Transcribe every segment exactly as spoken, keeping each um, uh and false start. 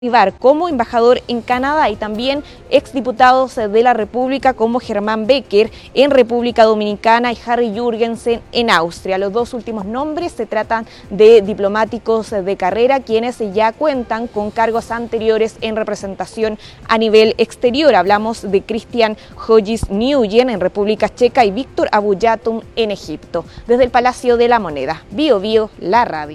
como embajador en Canadá y también exdiputados de la República como Germán Becker en República Dominicana y Harry Jürgensen en Austria. Los dos últimos nombres se tratan de diplomáticos de carrera quienes ya cuentan con cargos anteriores en representación a nivel exterior. Hablamos de Christian Hodges-Nguyen en República Checa y Víctor Abuyatum en Egipto. Desde el Palacio de la Moneda, Bio Bio, la radio.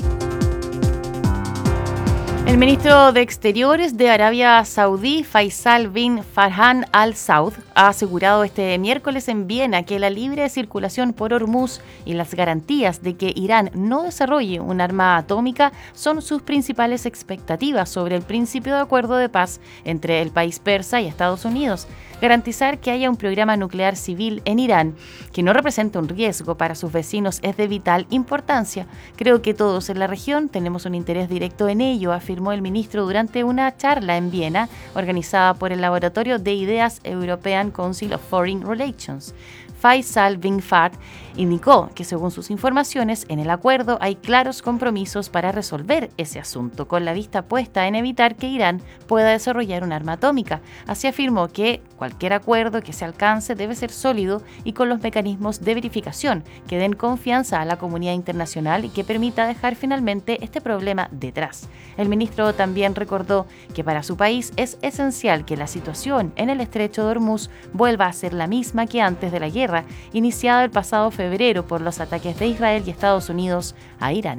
El ministro de Exteriores de Arabia Saudí, Faisal bin Farhan Al Saud, ha asegurado este miércoles en Viena que la libre circulación por Hormuz y las garantías de que Irán no desarrolle un arma atómica son sus principales expectativas sobre el principio de acuerdo de paz entre el país persa y Estados Unidos. Garantizar que haya un programa nuclear civil en Irán que no represente un riesgo para sus vecinos es de vital importancia. Creo que todos en la región tenemos un interés directo en ello, afirmó el ministro durante una charla en Viena organizada por el Laboratorio de Ideas European Council of Foreign Relations. Faisal bin Farhan indicó que según sus informaciones en el acuerdo hay claros compromisos para resolver ese asunto, con la vista puesta en evitar que Irán pueda desarrollar un arma atómica. Así afirmó que cualquier acuerdo que se alcance debe ser sólido y con los mecanismos de verificación que den confianza a la comunidad internacional y que permita dejar finalmente este problema detrás. El ministro también recordó que para su país es esencial que la situación en el estrecho de Hormuz vuelva a ser la misma que antes de la guerra, iniciada el pasado febrero por los ataques de Israel y Estados Unidos a Irán.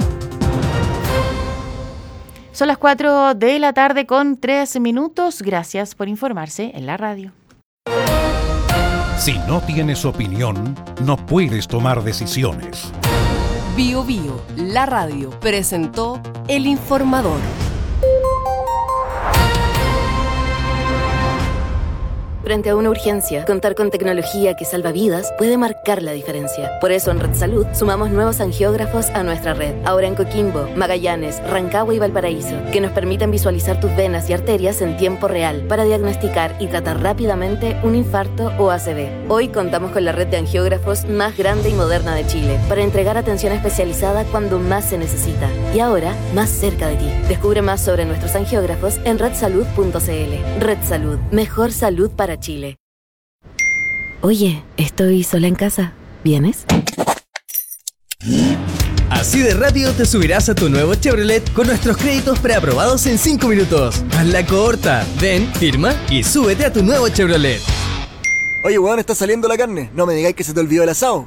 Son las cuatro de la tarde con tres minutos. Gracias por informarse en la radio. Si no tienes opinión, no puedes tomar decisiones. Bio Bio, la radio, presentó El Informador. Frente a una urgencia, contar con tecnología que salva vidas puede marcar la diferencia. Por eso en Red Salud sumamos nuevos angiógrafos a nuestra red, ahora en Coquimbo, Magallanes, Rancagua y Valparaíso, que nos permiten visualizar tus venas y arterias en tiempo real para diagnosticar y tratar rápidamente un infarto o A C V. Hoy contamos con la red de angiógrafos más grande y moderna de Chile para entregar atención especializada cuando más se necesita y ahora más cerca de ti. Descubre más sobre nuestros angiógrafos en red salud punto c l. Red Salud, mejor salud para Chile. Oye, estoy sola en casa. ¿Vienes? Así de rápido te subirás a tu nuevo Chevrolet con nuestros créditos preaprobados en cinco minutos. Hazla corta. Ven, firma y súbete a tu nuevo Chevrolet. Oye, weón, está saliendo la carne. No me digáis que se te olvidó el asado.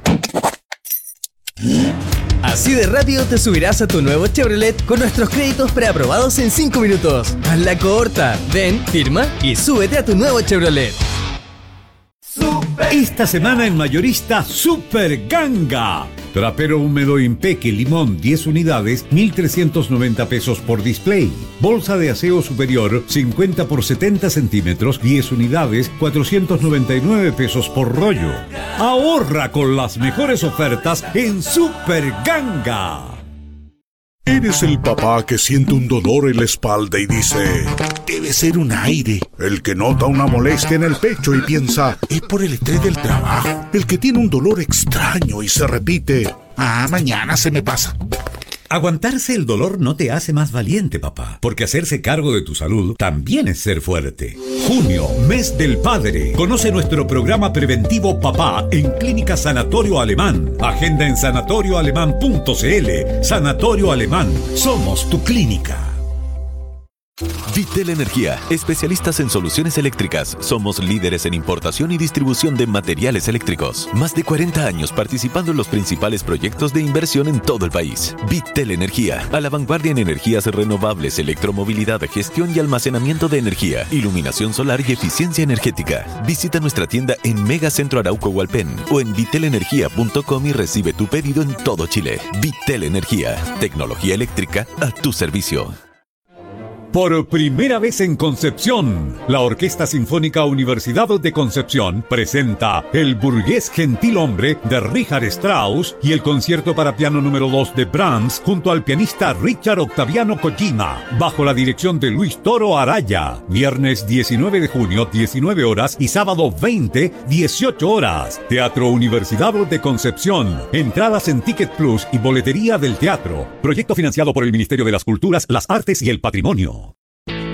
Así de rápido te subirás a tu nuevo Chevrolet con nuestros créditos preaprobados en cinco minutos. Hazla corta. Ven, firma y súbete a tu nuevo Chevrolet. Esta semana en Mayorista Super Ganga. Trapero húmedo Impeque Limón diez unidades, mil trescientos noventa pesos por display. Bolsa de aseo superior cincuenta por setenta centímetros, diez unidades, cuatrocientos noventa y nueve pesos por rollo. Ahorra con las mejores ofertas en Super Ganga. Eres el papá que siente un dolor en la espalda y dice: debe ser un aire. El que nota una molestia en el pecho y piensa: es por el estrés del trabajo. El que tiene un dolor extraño y se repite: ah, mañana se me pasa. Aguantarse el dolor no te hace más valiente, papá, porque hacerse cargo de tu salud también es ser fuerte. Junio, mes del padre. Conoce nuestro programa preventivo Papá en Clínica Sanatorio Alemán. Agenda en sanatorio alemán punto c l. Sanatorio Alemán. Somos tu clínica. Vitel Energía, especialistas en soluciones eléctricas. Somos líderes en importación y distribución de materiales eléctricos. Más de cuarenta años participando en los principales proyectos de inversión en todo el país. Vitel Energía, a la vanguardia en energías renovables, electromovilidad, gestión y almacenamiento de energía, iluminación solar y eficiencia energética. Visita nuestra tienda en Megacentro Arauco Hualpén o en vitel energía punto com y recibe tu pedido en todo Chile. Vitel Energía, tecnología eléctrica a tu servicio. Por primera vez en Concepción, la Orquesta Sinfónica Universidad de Concepción presenta El burgués gentilhombre de Richard Strauss y el concierto para piano número dos de Brahms junto al pianista Richard Octaviano Kojima, bajo la dirección de Luis Toro Araya. Viernes diecinueve de junio, diecinueve horas y sábado veinte, dieciocho horas. Teatro Universidad de Concepción. Entradas en Ticket Plus y boletería del teatro. Proyecto financiado por el Ministerio de las Culturas, las Artes y el Patrimonio.